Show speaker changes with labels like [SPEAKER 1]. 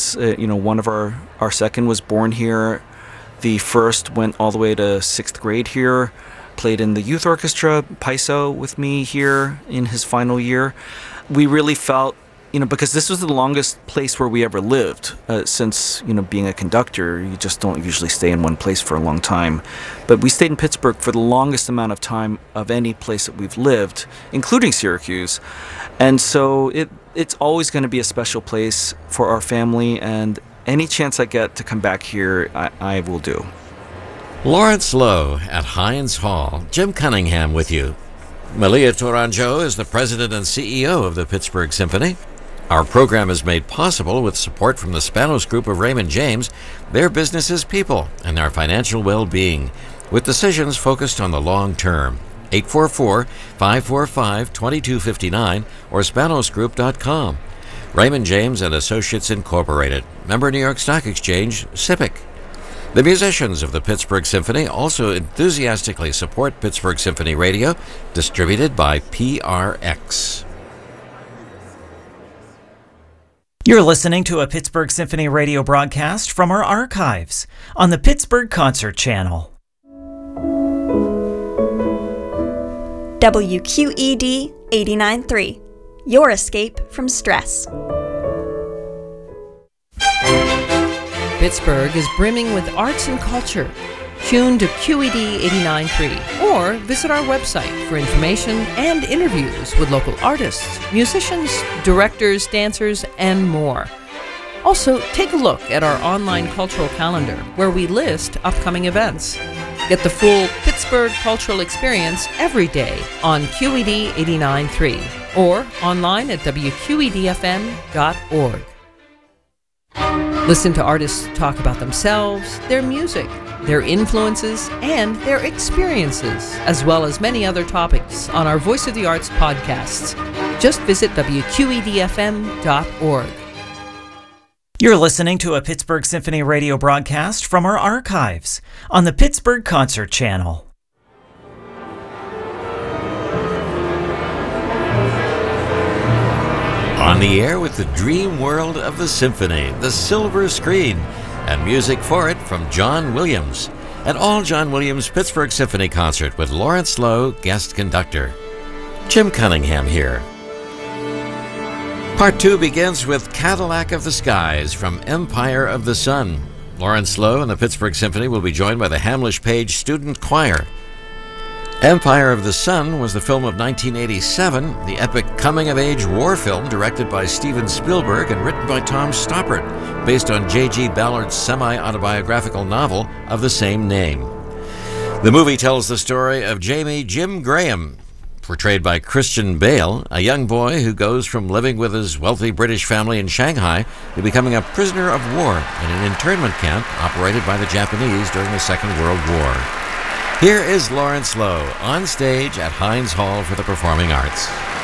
[SPEAKER 1] kids. One of our second was born here. The first went all the way to 6th grade here, played in the youth orchestra, Paiso, with me here in his final year. We really felt, because this was the longest place where we ever lived, since, being a conductor, you just don't usually stay in one place for a long time. But we stayed in Pittsburgh for the longest amount of time of any place that we've lived, including Syracuse. And so it's always going to be a special place for our family, and any chance I get to come back here, I will do.
[SPEAKER 2] Lawrence Lowe at Heinz Hall. Jim Cunningham with you. Malia Tourangeau is the president and CEO of the Pittsburgh Symphony. Our program is made possible with support from the Spanos Group of Raymond James, their business's people, and their financial well-being, with decisions focused on the long term. 844-545-2259 or spanosgroup.com. Raymond James and Associates Incorporated, member New York Stock Exchange, SIPC. The musicians of the Pittsburgh Symphony also enthusiastically support Pittsburgh Symphony Radio, distributed by PRX.
[SPEAKER 3] You're listening to a Pittsburgh Symphony Radio broadcast from our archives on the Pittsburgh Concert Channel.
[SPEAKER 4] WQED 89.3, your escape from stress.
[SPEAKER 5] Pittsburgh is brimming with arts and culture. Tune to QED 89.3 or visit our website for information and interviews with local artists, musicians, directors, dancers, and more. Also, take a look at our online cultural calendar where we list upcoming events. Get the full Pittsburgh cultural experience every day on QED 89.3 or online at WQEDFM.org. Listen to artists talk about themselves, their music, their influences, and their experiences, as well as many other topics on our Voice of the Arts podcasts. Just visit WQEDFM.org.
[SPEAKER 3] You're listening to a Pittsburgh Symphony Radio broadcast from our archives on the Pittsburgh Concert Channel.
[SPEAKER 2] On the air with the dream world of the symphony, the silver screen, and music for it from John Williams. An all John Williams Pittsburgh Symphony concert with Lawrence Lowe, guest conductor. Jim Cunningham here. Part 2 begins with Cadillac of the Skies from Empire of the Sun. Lawrence Lowe and the Pittsburgh Symphony will be joined by the Hamlish Page Student Choir. Empire of the Sun was the film of 1987, the epic coming-of-age war film directed by Steven Spielberg and written by Tom Stoppard, based on J.G. Ballard's semi-autobiographical novel of the same name. The movie tells the story of Jamie Jim Graham, portrayed by Christian Bale, a young boy who goes from living with his wealthy British family in Shanghai to becoming a prisoner of war in an internment camp operated by the Japanese during the Second World War. Here is Lawrence Lowe on stage at Heinz Hall for the Performing Arts.